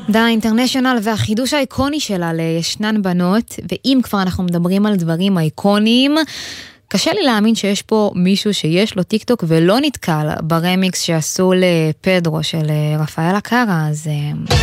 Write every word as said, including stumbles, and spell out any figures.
דה אינטרנשיונל והחידוש האיקוני שלה לישנן בנות, ואם כבר אנחנו מדברים על דברים איקוניים, קשה לי להאמין שיש פה מישהו שיש לו טיק טוק ולא נתקל ברמיקס שעשו לפדרו של רפאל הקרה, אז